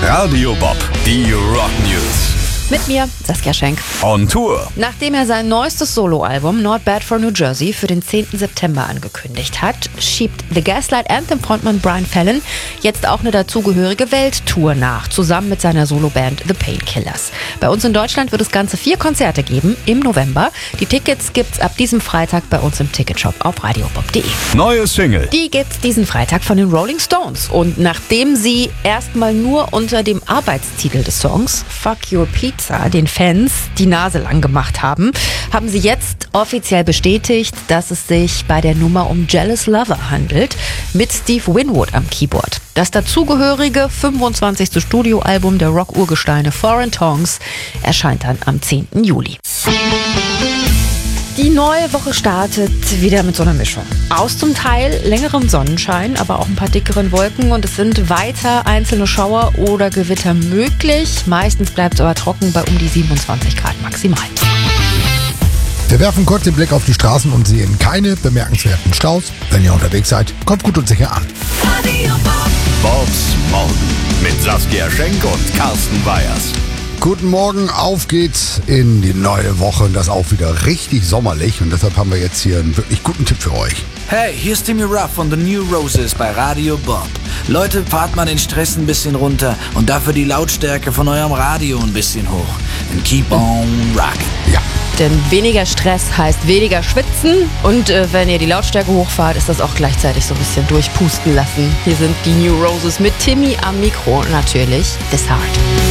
Radio Bob, die Rock News. Mit mir, Saskia Schenk. On Tour. Nachdem er sein neuestes Soloalbum Not Bad for New Jersey für den 10. September angekündigt hat, schiebt The Gaslight Anthem-Frontmann Brian Fallon jetzt auch eine dazugehörige Welttour nach, zusammen mit seiner Soloband The Painkillers. Bei uns in Deutschland wird es ganze 4 Konzerte geben im November. Die Tickets gibt's ab diesem Freitag bei uns im Ticketshop auf radiobob.de. Neue Single. Die gibt's diesen Freitag von den Rolling Stones. Und nachdem sie erstmal nur unter dem Arbeitstitel des Songs Fuck Your Pizza den Fans die Nase lang gemacht haben, haben sie jetzt offiziell bestätigt, dass es sich bei der Nummer um Jealous Lover handelt, mit Steve Winwood am Keyboard. Das dazugehörige 25. Studioalbum der Rock-Urgesteine Foreign Tongues erscheint dann am 10. Juli. Die neue Woche startet wieder mit so einer Mischung. Aus zum Teil längerem Sonnenschein, aber auch ein paar dickeren Wolken und es sind weiter einzelne Schauer oder Gewitter möglich. Meistens bleibt es aber trocken bei um die 27 Grad maximal. Wir werfen kurz den Blick auf die Straßen und sehen keine bemerkenswerten Staus. Wenn ihr unterwegs seid, kommt gut und sicher an. Bobs Morgen mit Saskia Schenk und Carsten Weyers. Guten Morgen, auf geht's in die neue Woche und das auch wieder richtig sommerlich und deshalb haben wir jetzt hier einen wirklich guten Tipp für euch. Hey, hier ist Timmy Ruff von The New Roses bei Radio Bob. Leute, fahrt mal den Stress ein bisschen runter und dafür die Lautstärke von eurem Radio ein bisschen hoch. And keep on rockin'. Ja. Denn weniger Stress heißt weniger schwitzen und wenn ihr die Lautstärke hochfahrt, ist das auch gleichzeitig so ein bisschen durchpusten lassen. Hier sind die New Roses mit Timmy am Mikro natürlich. This Heart.